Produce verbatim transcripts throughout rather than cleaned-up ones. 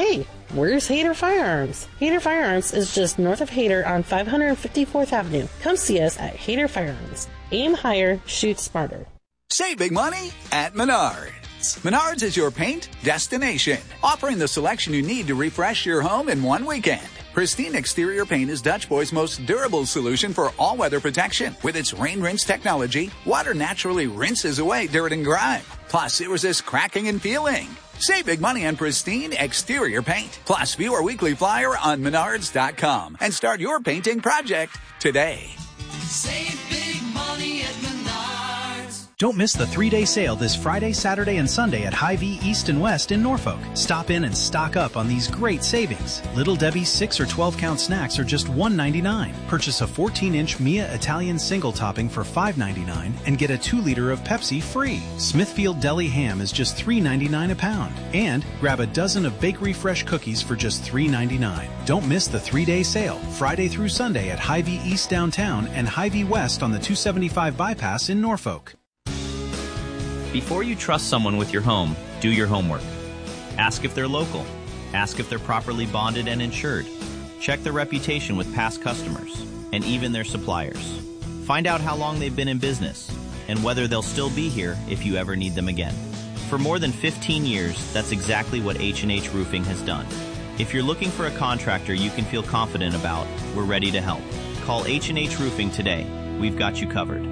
Hey, where's Hayter Firearms? Hayter Firearms is just north of Hayter on five hundred fifty-fourth Avenue. Come see us at Hayter Firearms. Aim higher, shoot smarter. Save big money at Menards. Menards is your paint destination, offering the selection you need to refresh your home in one weekend. Pristine Exterior Paint is Dutch Boy's most durable solution for all-weather protection. With its rain rinse technology, water naturally rinses away dirt and grime. Plus, it resists cracking and peeling. Save big money on Pristine Exterior Paint. Plus, view our weekly flyer on menards dot com and start your painting project today. Save big money at Menards. Don't miss the three-day sale this Friday, Saturday, and Sunday at Hy-Vee East and West in Norfolk. Stop in and stock up on these great savings. Little Debbie's six or twelve count snacks are just one ninety-nine. Purchase a fourteen inch Mia Italian single topping for five ninety-nine and get a two liter of Pepsi free. Smithfield Deli ham is just three ninety-nine a pound. And grab a dozen of Bakery Fresh cookies for just three ninety-nine. Don't miss the three-day sale, Friday through Sunday at Hy-Vee East downtown and Hy-Vee West on the two seventy-five bypass in Norfolk. Before you trust someone with your home, do your homework. Ask if they're local. Ask if they're properly bonded and insured. Check their reputation with past customers and even their suppliers. Find out how long they've been in business and whether they'll still be here if you ever need them again. For more than fifteen years, that's exactly what H and H Roofing has done. If you're looking for a contractor you can feel confident about, we're ready to help. Call H and H Roofing today. We've got you covered.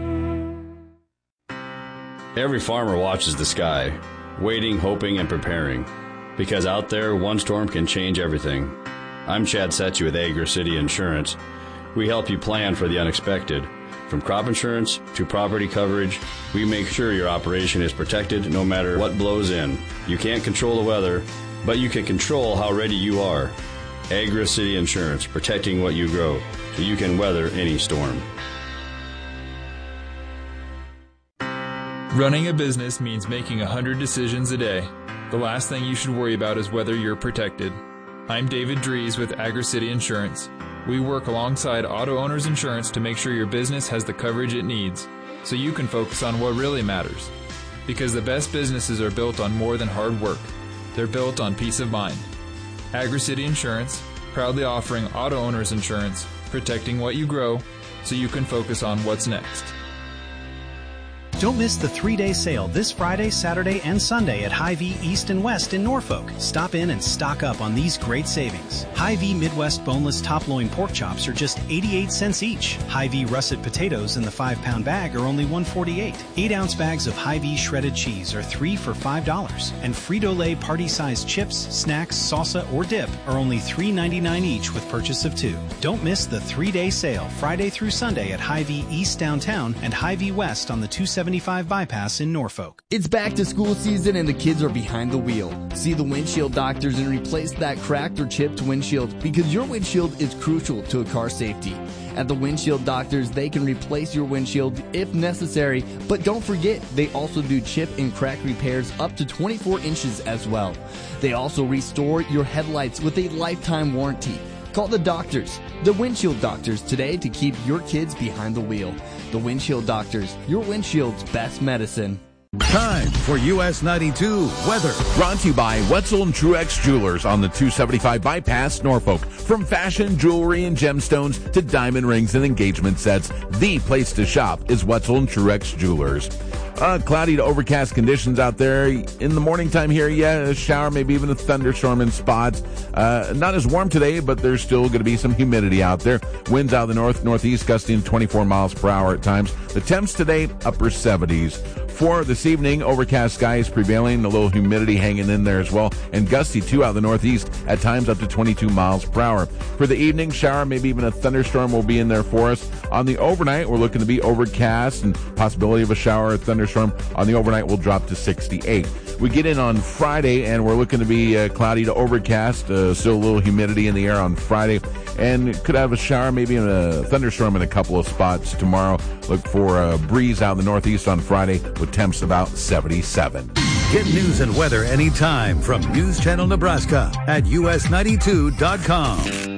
Every farmer watches the sky, waiting, hoping, and preparing. Because out there, one storm can change everything. I'm Chad Setchy with Agri City Insurance. We help you plan for the unexpected. From crop insurance to property coverage, we make sure your operation is protected no matter what blows in. You can't control the weather, but you can control how ready you are. Agri City Insurance, protecting what you grow, so you can weather any storm. Running a business means making one hundred decisions a day. The last thing you should worry about is whether you're protected. I'm David Dries with Agri City Insurance. We work alongside Auto Owners Insurance to make sure your business has the coverage it needs, so you can focus on what really matters. Because the best businesses are built on more than hard work. They're built on peace of mind. Agri City Insurance, proudly offering Auto Owners Insurance, protecting what you grow, so you can focus on what's next. Don't miss the three-day sale this Friday, Saturday, and Sunday at Hy-Vee East and West in Norfolk. Stop in and stock up on these great savings. Hy-Vee Midwest boneless top loin pork chops are just eighty-eight cents each. Hy-Vee russet potatoes in the five pound bag are only one forty-eight. eight ounce bags of Hy-Vee shredded cheese are three for five dollars. And Frito-Lay party-sized chips, snacks, salsa, or dip are only three ninety-nine each with purchase of two. Don't miss the three-day sale Friday through Sunday at Hy-Vee East downtown and Hy-Vee West on the two seventy-five bypass in Norfolk. It's back to school season and the kids are behind the wheel. See the windshield doctors and replace that cracked or chipped windshield because your windshield is crucial to a car's safety. At the Windshield Doctors, they can replace your windshield if necessary, but don't forget, they also do chip and crack repairs up to twenty-four inches as well. They also restore your headlights with a lifetime warranty. Call the doctors, the Windshield Doctors, today to keep your kids behind the wheel. The Windshield Doctors, your windshield's best medicine. Time for U S ninety-two weather. Brought to you by Wetzel and Truex Jewelers on the two seventy-five bypass, Norfolk. From fashion, jewelry, and gemstones to diamond rings and engagement sets, the place to shop is Wetzel and Truex Jewelers. Uh, cloudy to overcast conditions out there. In the morning time here, yeah, a shower, maybe even a thunderstorm in spots. Uh, not as warm today, but there's still going to be some humidity out there. Winds out of the north, northeast, gusting twenty-four miles per hour at times. The temps today, upper seventies. For this evening, overcast skies prevailing, a little humidity hanging in there as well, and gusty too out of the northeast, at times up to twenty-two miles per hour. For the evening, shower, maybe even a thunderstorm will be in there for us. On the overnight, we're looking to be overcast and possibility of a shower or thunderstorm. On the overnight, will drop to sixty-eight. We get in on Friday, and we're looking to be uh, cloudy to overcast, uh, still a little humidity in the air on Friday, and could have a shower, maybe a thunderstorm in a couple of spots tomorrow. Look for a breeze out in the northeast on Friday with temps about seventy-seven. Get news and weather anytime from News Channel Nebraska at U S ninety-two dot com.